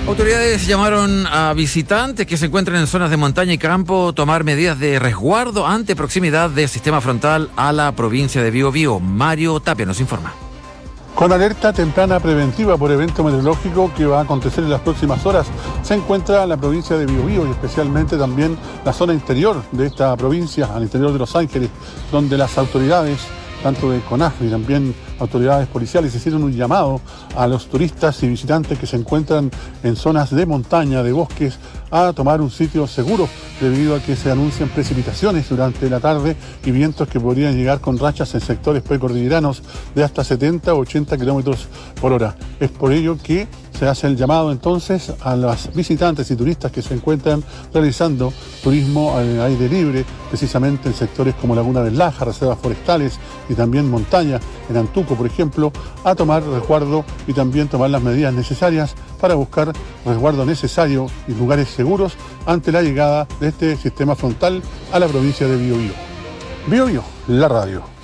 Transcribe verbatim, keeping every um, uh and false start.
Autoridades llamaron a visitantes que se encuentran en zonas de montaña y campo a tomar medidas de resguardo ante proximidad del sistema frontal a la provincia de Biobío. Mario Tapia nos informa. Con alerta temprana preventiva por evento meteorológico que va a acontecer en las próximas horas, se encuentra la provincia de Biobío y especialmente también la zona interior de esta provincia, al interior de Los Ángeles, donde las autoridades, tanto de CONAF y también autoridades policiales, hicieron un llamado a los turistas y visitantes que se encuentran en zonas de montaña, de bosques, a tomar un sitio seguro debido a que se anuncian precipitaciones durante la tarde y vientos que podrían llegar con rachas en sectores precordilleranos de hasta setenta o ochenta kilómetros por hora. Es por ello que se hace el llamado entonces a los visitantes y turistas que se encuentran realizando turismo al aire libre, precisamente en sectores como Laguna del Laja, reservas forestales y también montaña, en Antuco, por ejemplo, a tomar resguardo y también tomar las medidas necesarias para buscar resguardo necesario y lugares seguros ante la llegada de este sistema frontal a la provincia de Biobío. Biobío, la radio.